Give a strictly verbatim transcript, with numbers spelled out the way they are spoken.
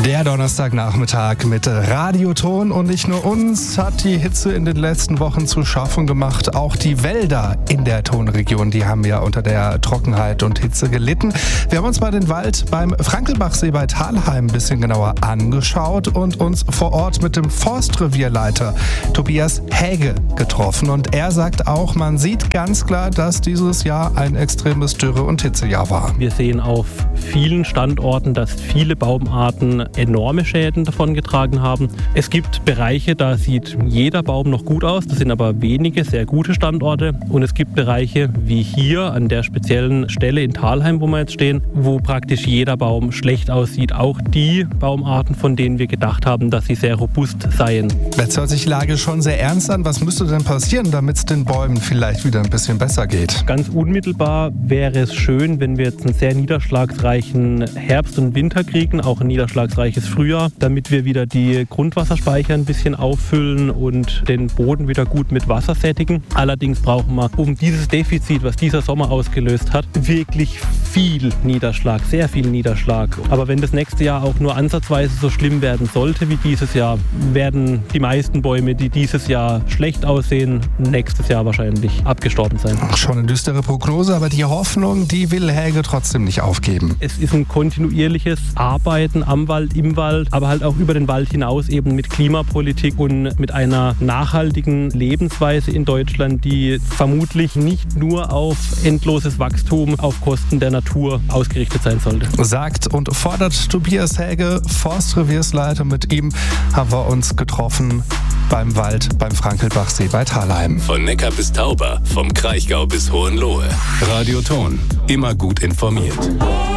Der Donnerstagnachmittag mit Radioton, und nicht nur uns hat die Hitze in den letzten Wochen zu schaffen gemacht. Auch die Wälder in der Tonregion, die haben ja unter der Trockenheit und Hitze gelitten. Wir haben uns mal den Wald beim Frankelbachsee bei Thalheim ein bisschen genauer angeschaut und uns vor Ort mit dem Forstrevierleiter Tobias Häge getroffen. Und er sagt auch, man sieht ganz klar, dass dieses Jahr ein extremes Dürre- und Hitzejahr war. Wir sehen auf vielen Standorten, dass viele Baumarten enorme Schäden davongetragen haben. Es gibt Bereiche, da sieht jeder Baum noch gut aus. Das sind aber wenige sehr gute Standorte. Und es gibt Bereiche wie hier an der speziellen Stelle in Thalheim, wo wir jetzt stehen, wo praktisch jeder Baum schlecht aussieht. Auch die Baumarten, von denen wir gedacht haben, dass sie sehr robust seien. Jetzt hört sich die Lage schon sehr ernst an. Was müsste denn passieren, damit es den Bäumen vielleicht wieder ein bisschen besser geht? Ganz unmittelbar wäre es schön, wenn wir jetzt einen sehr niederschlagsreichen Herbst und Winter kriegen, auch ein niederschlagsreiches Frühjahr, damit wir wieder die Grundwasserspeicher ein bisschen auffüllen und den Boden wieder gut mit Wasser sättigen. Allerdings brauchen wir, um dieses Defizit, was dieser Sommer ausgelöst hat, wirklich viel Niederschlag, sehr viel Niederschlag. Aber wenn das nächste Jahr auch nur ansatzweise so schlimm werden sollte wie dieses Jahr, werden die meisten Bäume, die dieses Jahr schlecht aussehen, nächstes Jahr wahrscheinlich abgestorben sein. Schon eine düstere Prognose, aber die Hoffnung, die will Häge trotzdem nicht aufgeben. Es ist ein kontinuierliches Arbeiten am Wald, im Wald, aber halt auch über den Wald hinaus eben mit Klimapolitik und mit einer nachhaltigen Lebensweise in Deutschland, die vermutlich nicht nur auf endloses Wachstum auf Kosten der Natur ausgerichtet sein sollte. Sagt und fordert Tobias Häge, Forstreviersleiter. Mit ihm haben wir uns getroffen beim Wald beim Frankelbachsee bei Thalheim. Von Neckar bis Tauber, vom Kraichgau bis Hohenlohe. Radioton, immer gut informiert.